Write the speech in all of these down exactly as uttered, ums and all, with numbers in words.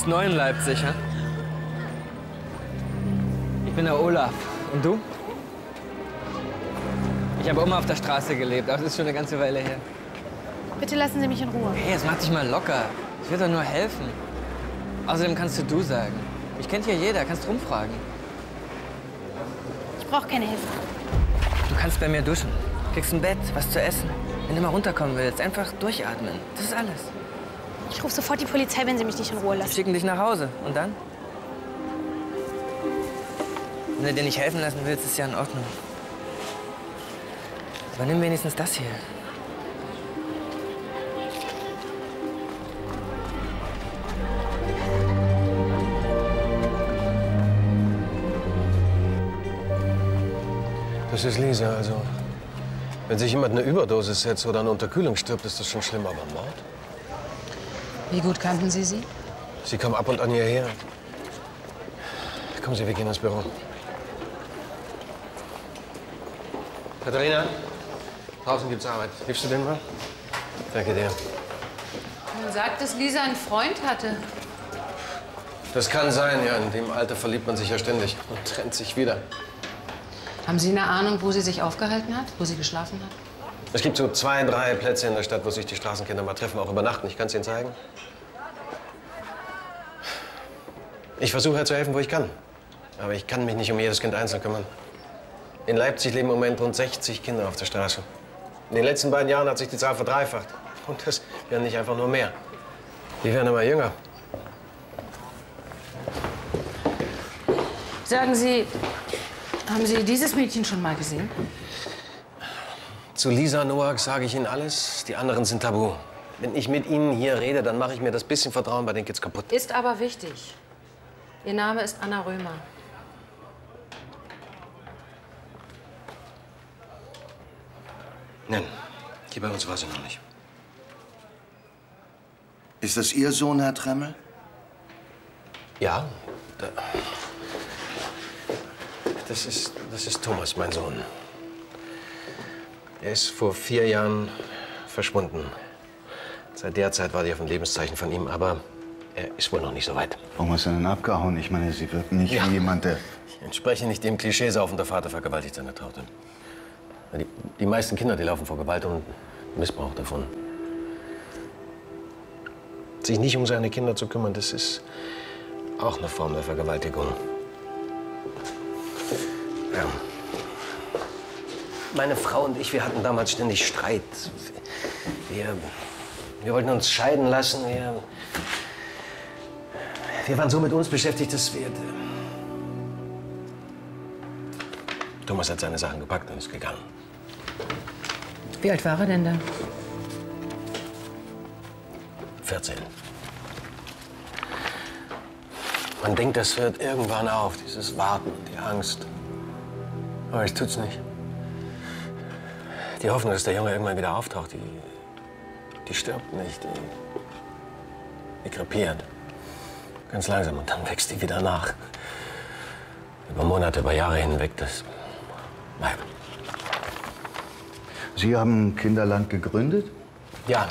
bist neu in Leipzig, hä? Ich bin der Olaf. Und du? Ich habe immer auf der Straße gelebt, aber das ist schon eine ganze Weile her. Bitte lassen Sie mich in Ruhe. Hey, jetzt mach dich mal locker. Ich will doch nur helfen. Außerdem kannst du du sagen. Mich kennt hier jeder, kannst rumfragen. Ich brauche keine Hilfe. Du kannst bei mir duschen. Kriegst ein Bett, was zu essen. Wenn du mal runterkommen willst, einfach durchatmen. Das ist alles. Ich rufe sofort die Polizei, wenn Sie mich nicht in Ruhe Die lassen. schicken dich nach Hause. Und dann? Wenn du dir nicht helfen lassen willst, ist ja in Ordnung. Aber nimm wenigstens das hier. Das ist Lisa, also. Wenn sich jemand eine Überdosis setzt oder eine Unterkühlung stirbt, ist das schon schlimm, aber Mord? Wie gut kannten Sie sie? Sie kam ab und an hierher. Kommen Sie, wir gehen ins Büro. Katharina, draußen gibt's Arbeit. Hilfst du denn mal? Danke dir. Man sagt, dass Lisa einen Freund hatte. Das kann sein, ja. In dem Alter verliebt man sich ja ständig und trennt sich wieder. Haben Sie eine Ahnung, wo sie sich aufgehalten hat, wo sie geschlafen hat? Es gibt so zwei, drei Plätze in der Stadt, wo sich die Straßenkinder mal treffen, auch übernachten. Ich kann es Ihnen zeigen. Ich versuche ja zu helfen, wo ich kann. Aber ich kann mich nicht um jedes Kind einzeln kümmern. In Leipzig leben im Moment rund sechzig Kinder auf der Straße. In den letzten beiden Jahren hat sich die Zahl verdreifacht. Und das werden nicht einfach nur mehr. Die werden immer jünger. Sagen Sie, haben Sie dieses Mädchen schon mal gesehen? Zu Lisa Noack sage ich Ihnen alles, die anderen sind tabu. Wenn ich mit Ihnen hier rede, dann mache ich mir das bisschen Vertrauen bei den Kids kaputt. Ist aber wichtig. Ihr Name ist Anna Römer. Nein, hier bei uns war sie noch nicht. Ist das Ihr Sohn, Herr Tremmel? Ja, da, das ist, das ist Thomas, mein Sohn. Er ist vor vier Jahren verschwunden. Seit der Zeit warte ich auf ein Lebenszeichen von ihm, aber er ist wohl noch nicht so weit. Warum ist er denn abgehauen? Ich meine, Sie wirken nicht Ja. wie jemand, der... Ich entspreche nicht dem Klischee, saufender Vater vergewaltigt seine Tochter. Die, die meisten Kinder, die laufen vor Gewalt und Missbrauch davon. Sich nicht um seine Kinder zu kümmern, das ist auch eine Form der Vergewaltigung. Ja. Meine Frau und ich, wir hatten damals ständig Streit. Wir, wir wollten uns scheiden lassen. Wir, wir waren so mit uns beschäftigt, dass wir... Thomas hat seine Sachen gepackt und ist gegangen. Wie alt war er denn da? vierzehn. Man denkt, das hört irgendwann auf, dieses Warten und die Angst. Aber es tut's nicht. Die Hoffnung, dass der Junge irgendwann wieder auftaucht, die, die stirbt nicht, die, die krepiert. Ganz langsam und dann wächst die wieder nach. Über Monate, über Jahre hinweg, das... Nein. Sie haben Kinderland gegründet? Ja.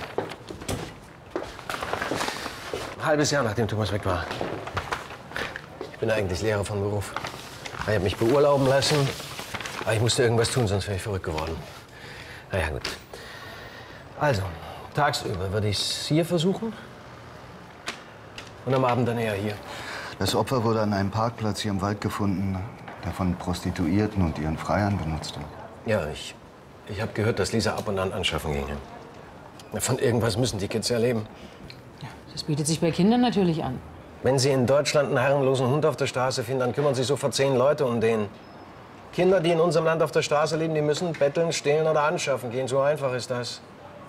Ein halbes Jahr, nachdem Thomas weg war. Ich bin eigentlich Lehrer von Beruf. Ich habe mich beurlauben lassen, aber ich musste irgendwas tun, sonst wäre ich verrückt geworden. Na ja, gut. Also, tagsüber würde ich es hier versuchen und am Abend dann eher hier. Das Opfer wurde an einem Parkplatz hier im Wald gefunden, der von Prostituierten und ihren Freiern benutzt wird. Ja, ich, ich habe gehört, dass Lisa ab und an anschaffen ging. Von irgendwas müssen die Kids ja leben. Das bietet sich bei Kindern natürlich an. Wenn sie in Deutschland einen herrenlosen Hund auf der Straße finden, dann kümmern sich sofort zehn Leute um den. Kinder, die in unserem Land auf der Straße leben, die müssen betteln, stehlen oder anschaffen gehen. So einfach ist das.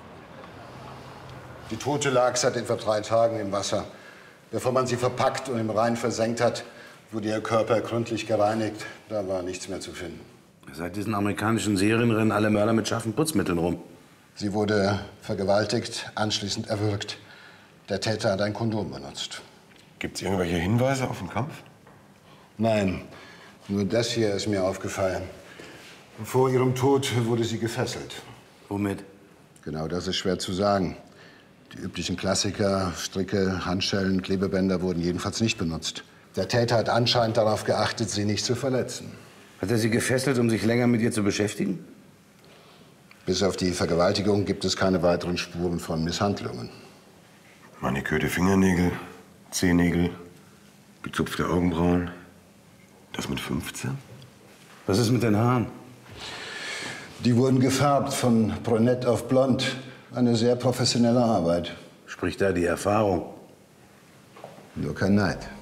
Die Tote lag seit etwa drei Tagen im Wasser. Bevor man sie verpackt und im Rhein versenkt hat, wurde ihr Körper gründlich gereinigt. Da war nichts mehr zu finden. Seit diesen amerikanischen Serien rennen alle Mörder mit scharfen Putzmitteln rum. Sie wurde vergewaltigt, anschließend erwürgt. Der Täter hat ein Kondom benutzt. Gibt es irgendwelche Hinweise auf den Kampf? Nein, nur das hier ist mir aufgefallen. Vor ihrem Tod wurde sie gefesselt. Womit? Genau das ist schwer zu sagen. Die üblichen Klassiker, Stricke, Handschellen, Klebebänder wurden jedenfalls nicht benutzt. Der Täter hat anscheinend darauf geachtet, sie nicht zu verletzen. Hat er sie gefesselt, um sich länger mit ihr zu beschäftigen? Bis auf die Vergewaltigung gibt es keine weiteren Spuren von Misshandlungen. Manikürte Fingernägel, Zehennägel, gezupfte Augenbrauen. Das mit fünfzehn? Was ist mit den Haaren? Die wurden gefärbt von Brünett auf Blond. Eine sehr professionelle Arbeit. Spricht da die Erfahrung? Nur kein Neid.